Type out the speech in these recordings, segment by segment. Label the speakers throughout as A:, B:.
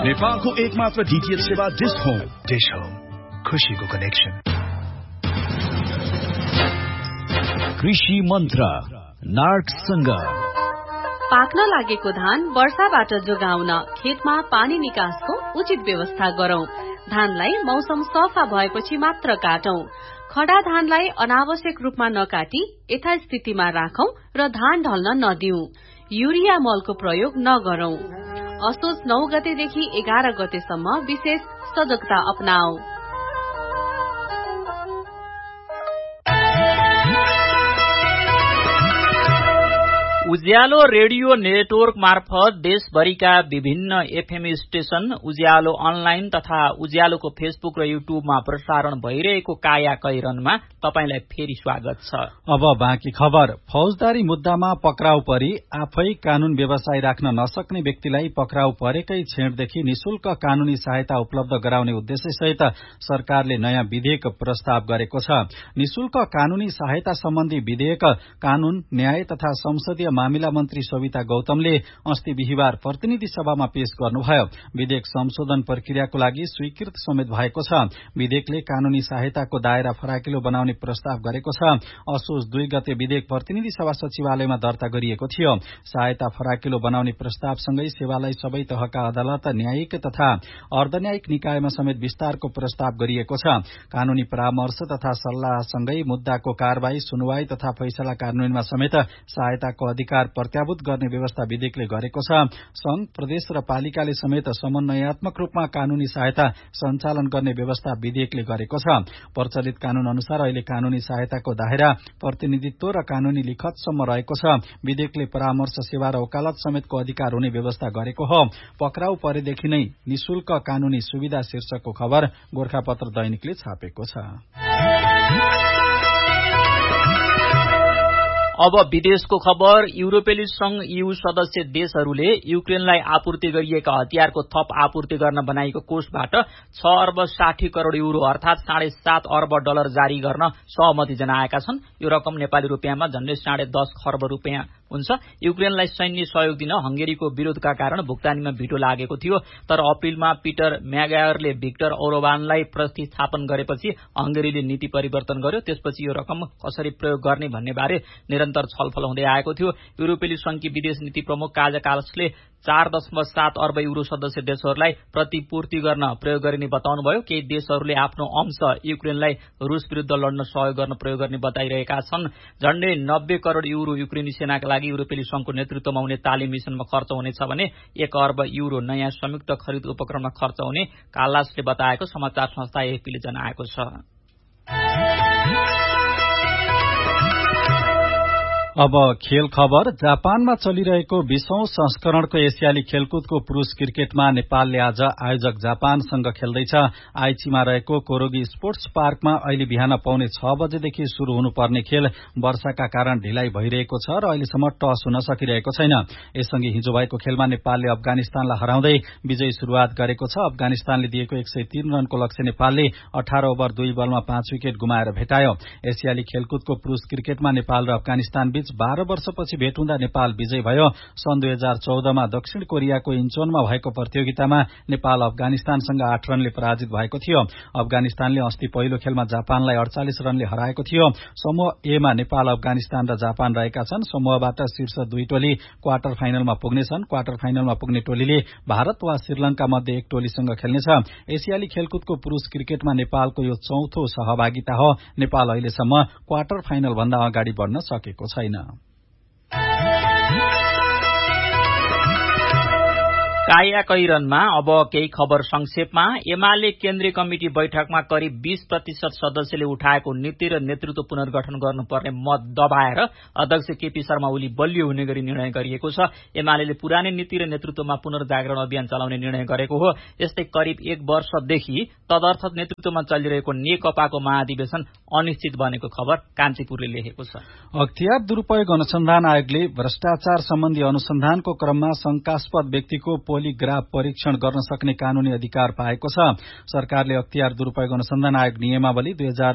A: नेपालको एकमात्र डीटीएच सेवा डिश होम।
B: डिश होम, खुशीको कनेक्सन।
C: कृषि मन्त्र नार्कसँग।
D: पाक्न लागेको धान वर्षाबाट जोगाउन खेतमा पानी निकासको उचित व्यवस्था गरौं। धानलाई मौसम सफा भएपछि मात्र काटौं। खडा धानलाई अनावश्यक रूपमा नकाटी यथास्थितिमा राखौं र धान ढल्न नदिऊ। युरिया मलको प्रयोग नगरौं। असोज 9 गतेदेखि 11 गतेसम्म विशेष सजगता अपनाऊ।
E: उज्यालो रेडियो नेटवर्क मार्फत देशभरिका विभिन्न एफएम स्टेशन, उज्यालो अनलाइन तथा उज्यालोको फेसबुक र युट्युबमा प्रसारण भइरहेको काया कैरनमा तपाईंलाई फेरि स्वागत छ।
F: अब बाँकी खबर। फौजदारी मुद्दामा पक्राउ परी आफै कानून व्यवसाय राख्न नसक्ने व्यक्तिलाई पक्राउ परेकै क्षणदेखि निशुल्क कानूनी सहायता उपलब्ध गराउने उद्देश्यसहित सरकारले नयाँ विधेयक प्रस्ताव गरेको छ। निशुल्क कानूनी सहायता सम्बन्धी विधेयक कानून, न्याय तथा संसदीय मामिला मन्त्री सविता गौतमले अस्ति बिहिबार प्रतिनिधि सभामा पेश गर्नुभयो। विधेयक संशोधन प्रक्रियाको लागि स्वीकृत समेत भएको छ। विधेयकले कानूनी सहायताको दायरा फराकिलो बनाउने प्रस्ताव गरेको छ। असोज 2 गते विधेयक प्रतिनिधि सभा सचिवालयमा दर्ता गरिएको थियो। सहायता फराकिलो बनाउने प्रस्तावसँगै सेवालाई सबै तहका अदालत, न्यायिक तथा अर्धन्यायिक निकायमा समेत विस्तारको प्रस्ताव गरिएको छ। कानूनी परामर्श तथा सल्लाहसँगै मुद्दाको कारवाही, सुनवाई तथा फैसला कार्यान्वयनमा समेत सहायताको अधिकार प्रत्याभूत गर्ने व्यवस्था विधेयकले गरेको छ। संघ, प्रदेश र पालिकाले समेत समन्वयात्मक रूपमा कानूनी सहायता सञ्चालन गर्ने व्यवस्था विधेयकले गरेको छ। प्रचलित कानून अनुसार अहिले कानूनी सहायताको दायरा प्रतिनिधित्व र कानूनी लिखतसम्म रहेको छ। विधेयकले परामर्श सेवा र वकालत समेतको अधिकार हुने व्यवस्था गरेको हो। पक्राउ परेदेखि नै निशुल्क कानूनी सुविधा शीर्षकको खबर गोरखापत्र दैनिकले छापेको छ।
E: अब विदेशको खबर। युरोपेली संघ EU सदस्य देशहरूले युक्रेनलाई आपूर्ति गरिएका हतियारको थप आपूर्ति गर्न बनाएको कोषबाट 6 अर्ब 60 करोड़ युरो अर्थात 7.5 अर्ब डलर जारी गर्न सहमति जनाएका छन्। यो रकम नेपाली रुपियाँमा झण्डै 10.5 खर्ब रुपियाँ हुन्छ। युक्रेनलाई सैन्य सहयोग दिन हंगेरीको विरोधका कारण भुक्तानीमा भिटो लागेको थियो, तर अप्रिलमा पीटर म्यागायरले भिक्टर ओर्बानलाई प्रतिस्थापन गरेपछि हंगेरीले नीति परिवर्तन गर्यो। त्यसपछि यो रकम कसरी प्रयोग गर्ने भन्ने बारे निरन्तर छलफल हुँदै आएको थियो। युरोपेली संघकी विदेश नीति प्रमुख काजा कालसले 4.7 अर्ब युरो सदस्य देशहरूलाई प्रतिपूर्ति गर्न प्रयोग गरिने बताउनुभयो। केही देशहरूले आफ्नो अंश युक्रेनलाई रूस विरूद्ध लड्न सहयोग गर्न प्रयोग गर्ने बताइरहेका छन्। झण्डै 90 करोड़ युरो युक्रेनी सेनाका लागि युरोपेली संघको नेतृत्वमा हुने तालिम मिशनमा खर्च हुनेछ भने 1 अर्ब युरो नयाँ संयुक्त खरिद उपक्रममा खर्च हुने कालासले बताएको समाचार संस्था एएफपीले जनाएको छ।
F: अब खेल खबर। जापानमा चलिरहेको 20औं संस्करणको एसियाली खेलकुदको पुरूष क्रिकेटमा नेपालले आज आयोजक जापानसँग खेल्दैछ। आइचीमा रहेको कोरोगी स्पोर्ट्स पार्कमा अहिले बिहान 5:45 बजेदेखि शुरू हुनुपर्ने खेल वर्षाका कारण ढिलाइ भइरहेको छ र अहिलेसम्म टस हुन सकिरहेको छैन। यससँगै हिजो भएको खेलमा नेपालले अफगानिस्तानलाई हराउँदै विजयी शुरूआत गरेको छ। अफगानिस्तानले दिएको 103 रनको लक्ष्य नेपालले 18 ओभर 2 बलमा 5 विकेट गुमाएर भेटायो। एसियाली खेलकुदको पुरूष क्रिकेटमा नेपाल र अफगानिस्तान 12 वर्षपछि भेट हुँदा नेपाल विजयी भयो। सन् 2014 मा दक्षिण कोरियाको इन्चोनमा भएको प्रतियोगितामा नेपाल अफगानिस्तानसँग 8 रनले पराजित भएको थियो। अफगानिस्तानले अस्ति पहिलो खेलमा जापानलाई 48 रनले हराएको थियो। समूह ए मा नेपाल, अफगानिस्तान र जापान रहेका छन्। समूहबाट शीर्ष 2 टोली क्वार्टर फाइनलमा पुग्नेछन्। क्वार्टर फाइनलमा पुग्ने टोलीले भारत वा श्रीलंका मध्ये एक टोलीसँग खेल्नेछ। एसियाली खेलकुदको पुरूष क्रिकेटमा नेपालको यो चौथो सहभागिता हो। नेपाल अहिलेसम्म क्वार्टर फाइनल भन्दा अगाडि बढ्न सकेको छैन।
E: काया कैरनमा अब केही खबर संक्षेपमा। एमाले केन्द्रीय कमिटी बैठकमा करिब 20% सदस्यले उठाएको नीति र नेतृत्व पुनर्गठन गर्नुपर्ने मत दबाएर अध्यक्ष केपी शर्मा ओली बलियो हुने गरी निर्णय गरिएको छ। एमाले पुरानै नीति र नेतृत्वमा पुनर्जागरण अभियान चलाउने निर्णय गरेको हो। यस्तै करिब 1 वर्षदेखि तदर्थ नेतृत्वमा चलिरहेको नेकपाको महाधिवेशन अनिश्चित बनेको खबर कान्तिपुरले लेखेको छ।
F: अख्तियार दुरूपयोग अनुसन्धान आयोगले भ्रष्टाचार सम्बन्धी अनुसन्धानको क्रममा शंकास्पद व्यक्तिको पोलिग्राफ परीक्षण गर्न सक्ने कानूनी अधिकार पाएको छ। सरकारले अख्तियार दुरूपयोग अनुसन्धान आयोग नियमावली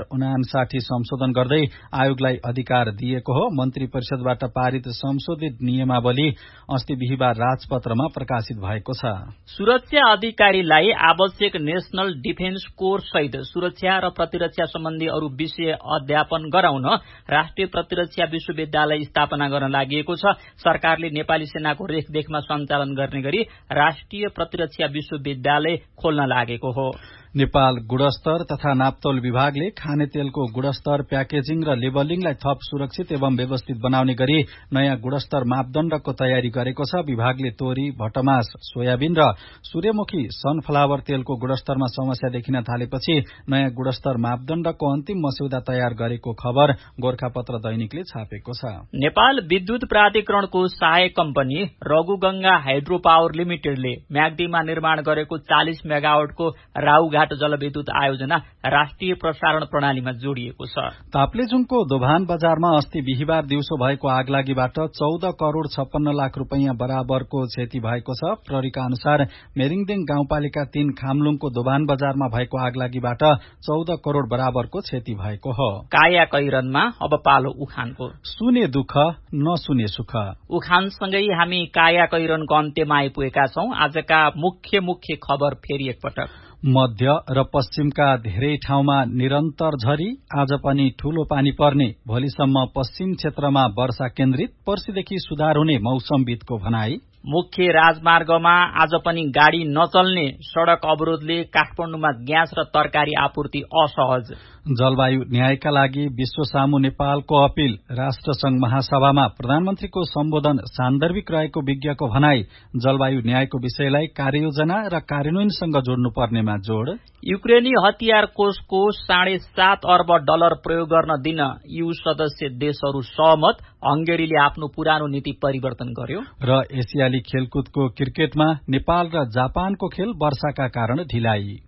F: 2059 संशोधन गर्दै आयोगलाई अधिकार दिएको हो। मन्त्री परिषदबाट पारित संशोधित नियमावली अस्ति बिहीबार राजपत्रमा प्रकाशित भएको छ।
E: सुरक्षा अधिकारीलाई आवश्यक नेशनल डिफेन्स कोर सहित सुरक्षा र प्रतिरक्षा सम्बन्धी अरू विषय अध्यापन गराउन राष्ट्रिय प्रतिरक्षा विश्वविद्यालय स्थापना गर्न लागि छ। सरकारले नेपाली सेनाको रेखदेखमा सञ्चालन गर्ने गरी राष्ट्रिय प्रतिरक्षा विश्वविद्यालय खोल्न लागेको हो।
F: नेपाल गुणस्तर तथा नापतोल विभागले खानेतेलको गुणस्तर, प्याकेजिङ र लेबलिङलाई थप सुरक्षित एवं व्यवस्थित बनाउने गरी नयाँ गुणस्तर मापदण्डको तयारी गरेको छ। विभागले तोरी, भटमास, सोयाबिन र सूर्यमुखी सनफ्लावर तेलको गुणस्तरमा समस्या देखिन थालेपछि नयाँ गुणस्तर मापदण्डको अन्तिम मस्यौदा तयार गरेको खबर गोरखापत्र दैनिकले छापेको छ।
E: नेपाल विद्युत प्राधिकरणको सहायक कम्पनी रघुगंगा हाइड्रो पावर लिमिटेडले म्याग्दीमा निर्माण गरेको 40 मेगावाटको राउघाट जलविद्युत आयोजना राष्ट्रिय प्रसारण प्रणालीमा जोडिएको छ।
F: ताप्लेजुङको दोभान बजारमा अस्ति बिहीबार दिउँसो भएको आगलागीबाट 14 करोड़ 56 लाख रुपैयाँ बराबरको क्षति भएको छ। प्रहरीका अनुसार मेरिङदेङ गाउँपालिका 3 खामलुङको दोभान बजारमा भएको आगलागीबाट 14 करोड़ बराबरको क्षति भएको हो।
E: काया कैरनमा अब पालो उखानको।
F: सुने दुःख नसुने सुख।
E: उखानसँगै हामी काया कैरनको अन्त्यमा आइपुगेका छौं। आजका मुख्य खबर फेरि एकपटक।
F: मध्य र पश्चिमका धेरै ठाउँमा निरन्तर झरी, आज पनि ठूलो पानी पर्ने, भोलिसम्म पश्चिम क्षेत्रमा वर्षा केन्द्रित, पर्सिदेखि सुधार हुने मौसमविदको भनाई।
E: मुख्य राजमार्गमा आज पनि गाड़ी नचल्ने, सड़क अवरोधले काठमाडौँमा ग्यास र तरकारी आपूर्ति असहज।
F: जलवायु न्यायका लागि विश्व सामु नेपालको अपील। राष्ट्रसंघ महासभामा प्रधानमन्त्रीको सम्बोधन सान्दर्भिक रहेको विज्ञको भनाई। जलवायु न्यायको विषयलाई कार्ययोजना र कार्यान्वयनसँग जोड्नुपर्नेमा जोड़।
E: युक्रेनी हतियार कोषको $7.5 अर्ब प्रयोग गर्न दिन EU सदस्य देशहरू सहमत। हंगेरीले आफ्नो पुरानो नीति परिवर्तन गर्यो।
F: र एसियाली खेलकुदको क्रिकेटमा नेपाल र जापानको खेल वर्षाका कारण ढिलाइ।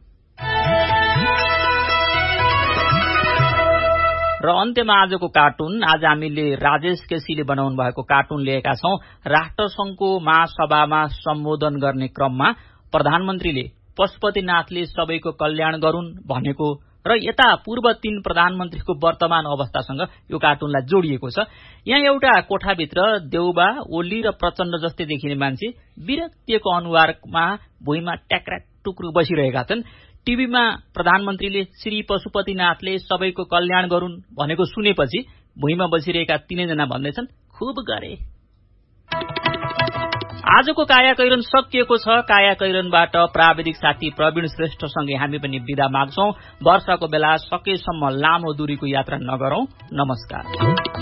E: र अन्त्यमा आजको कार्टुन। आज हामीले राजेश केसीले बनाउनु भएको कार्टुन लिएका छौं। राष्ट्रसंघको महासभामा सम्बोधन गर्ने क्रममा प्रधानमन्त्रीले पशुपतिनाथले सबैको कल्याण गरून् भनेको र यता पूर्व 3 प्रधानमन्त्रीको वर्तमान अवस्थासँग यो कार्टुनलाई जोडिएको छ। यहाँ एउटा कोठाभित्र देउबा, ओली र प्रचण्ड जस्तै देखिने मान्छे विरक्तिको अनुहारमा भुइँमा ट्याक्राक टुक्रु बसिरहेका छन्। टीभीमा प्रधानमन्त्रीले श्री पशुपतिनाथले सबैको कल्याण गरून् भनेको सुनेपछि भुइँमा बसिरहेका 3 जना भन्दैछन्, खुब गरे। आजको काया कैरन सकिएको छ। काया कैरनबाट प्राविधिक साथी प्रवीण श्रेष्ठसँगै हामी पनि बिदा माग्छौं। वर्षाको बेला सकेसम्म लामो दूरीको यात्रा नगरौं। नमस्कार।